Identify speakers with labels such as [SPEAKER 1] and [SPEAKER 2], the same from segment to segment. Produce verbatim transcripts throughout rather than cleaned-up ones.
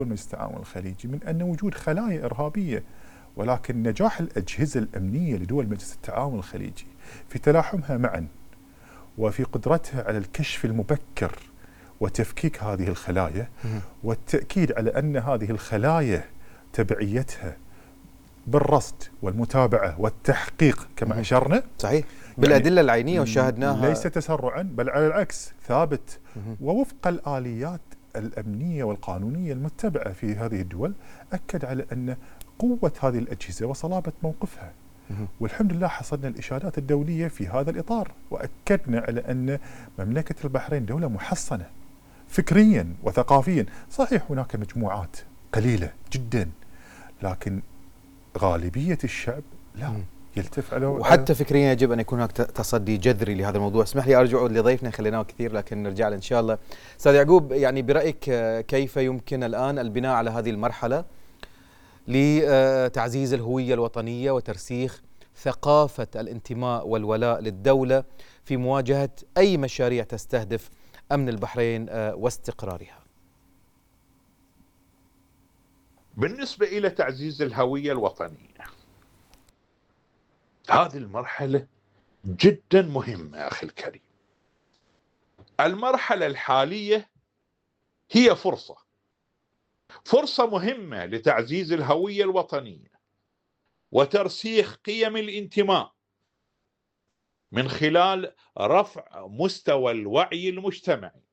[SPEAKER 1] مجلس التعاون الخليجي من أن وجود خلايا إرهابية، ولكن نجاح الأجهزة الأمنية لدول مجلس التعاون الخليجي في تلاحمها معا وفي قدرتها على الكشف المبكر وتفكيك هذه الخلايا والتأكيد على أن هذه الخلايا تبعيتها بالرصد والمتابعة والتحقيق كما أشرنا.
[SPEAKER 2] صحيح، بالأدلة يعني العينية وشاهدناها،
[SPEAKER 1] ليس تسرعا بل على العكس ثابت ووفق الآليات الأمنية والقانونية المتبعة في هذه الدول. أكد على أن قوة هذه الأجهزة وصلابة موقفها، والحمد لله حصلنا الإشادات الدولية في هذا الإطار، وأكدنا على أن مملكة البحرين دولة محصنة فكريا وثقافيا. صحيح هناك مجموعات قليلة جدا، لكن غالبية الشعب لا يلتف على،
[SPEAKER 2] وحتى فكريا يجب أن يكون هناك تصدي جذري لهذا الموضوع. اسمح لي أرجع لضيفنا، خليناه كثير لكن نرجع له إن شاء الله. أستاذ يعقوب، يعني برأيك كيف يمكن الآن البناء على هذه المرحلة لتعزيز الهوية الوطنية وترسيخ ثقافة الانتماء والولاء للدولة في مواجهة أي مشاريع تستهدف أمن البحرين واستقرارها؟
[SPEAKER 3] بالنسبة إلى تعزيز الهوية الوطنية، هذه المرحلة جدا مهمة أخي الكريم. المرحلة الحالية هي فرصة فرصة مهمة لتعزيز الهوية الوطنية وترسيخ قيم الانتماء من خلال رفع مستوى الوعي المجتمعي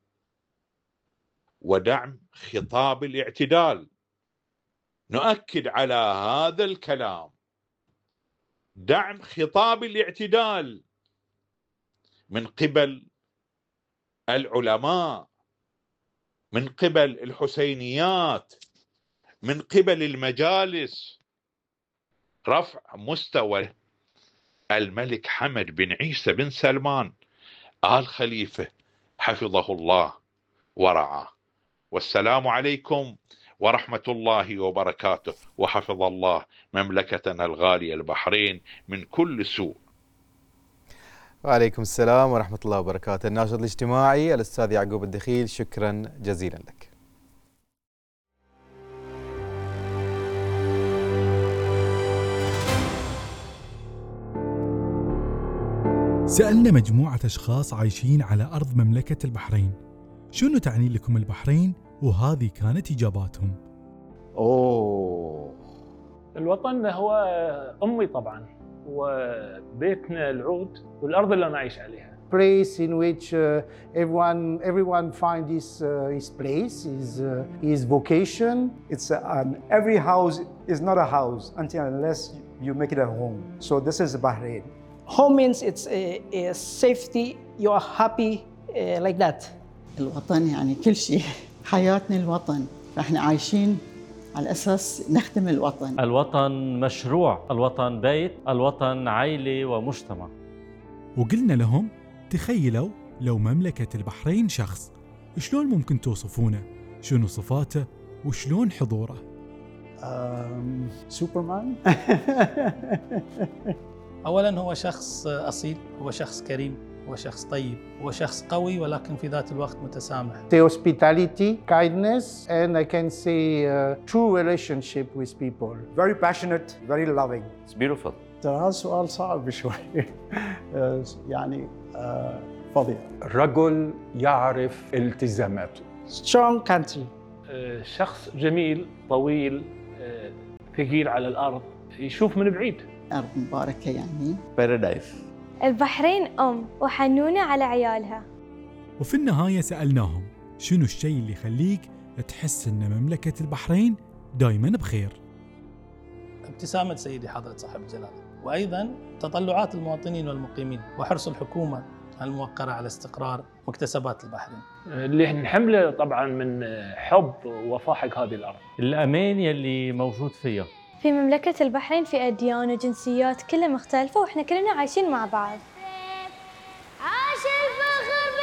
[SPEAKER 3] ودعم خطاب الاعتدال. نؤكد على هذا الكلام، دعم خطاب الاعتدال من قبل العلماء، من قبل الحسينيات، من قبل المجالس، رفع مستوى الملك حمد بن عيسى بن سلمان آل خليفة حفظه الله ورعاه. والسلام عليكم ورحمة الله وبركاته، وحفظ الله مملكتنا الغالية البحرين من كل سوء.
[SPEAKER 2] وعليكم السلام ورحمة الله وبركاته. الناشط الاجتماعي الأستاذ يعقوب الدخيل، شكرا جزيلا لك.
[SPEAKER 4] سألنا مجموعة أشخاص عايشين على أرض مملكة البحرين شنو تعني لكم البحرين، وهذه كانت إجاباتهم.
[SPEAKER 5] أوه، الوطن هو أمي طبعا، وبيتنا العود والأرض اللي أنا عايش عليها.
[SPEAKER 6] Place in which uh, everyone everyone find his uh, his place, his uh, his vocation.
[SPEAKER 7] It's a, um, every house is not a house until unless you make it a home. So this is Bahrain.
[SPEAKER 8] Home means it's a, a safety. You are happy uh, like that.
[SPEAKER 9] الوطن يعني كل شيء، حياتنا الوطن، فاحنا عايشين على أساس نخدم الوطن.
[SPEAKER 10] الوطن مشروع، الوطن بيت، الوطن عائلة ومجتمع.
[SPEAKER 4] وقلنا لهم تخيلوا لو مملكة البحرين شخص، شلون ممكن توصفونه؟ شنو صفاته وشلون حضوره؟
[SPEAKER 7] um, سوبرمان.
[SPEAKER 11] أولاً هو شخص أصيل، هو شخص كريم، هو شخص طيب، هو شخص قوي ولكن في ذات الوقت متسامح.
[SPEAKER 6] The hospitality, kindness, and I can say uh, true relationship with people.
[SPEAKER 7] Very passionate, very loving.
[SPEAKER 12] It's beautiful.
[SPEAKER 7] ترى سؤال صعب شوي. يعني فظيع.
[SPEAKER 13] رجل يعرف التزاماته.
[SPEAKER 8] Strong country.
[SPEAKER 5] شخص جميل، طويل، ثقيل على الأرض، يشوف من بعيد.
[SPEAKER 9] أرض مباركة يعني.
[SPEAKER 12] Paradise.
[SPEAKER 14] البحرين أم وحنونة على عيالها.
[SPEAKER 4] وفي النهاية سألناهم شنو الشيء اللي يخليك تحس أن مملكة البحرين دايما بخير؟
[SPEAKER 11] ابتسامة سيدي حضرة صاحب الجلالة، وأيضا تطلعات المواطنين والمقيمين، وحرص الحكومة الموقرة على استقرار مكتسبات البحرين.
[SPEAKER 5] اللي نحمله طبعا من حب ووفاء حق هذه الأرض.
[SPEAKER 10] الأمان يلي موجود فيها.
[SPEAKER 14] في مملكة البحرين في أديان وجنسيات كلها مختلفة، وإحنا كلنا عايشين مع بعض.